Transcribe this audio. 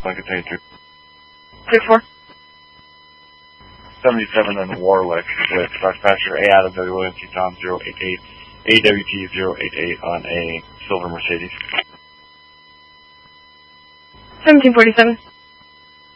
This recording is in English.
Lincoln 23. 34. 77 in Warwick with Passenger A Adam W. William T. Tom 088, AWT 088 on a silver Mercedes. 1747.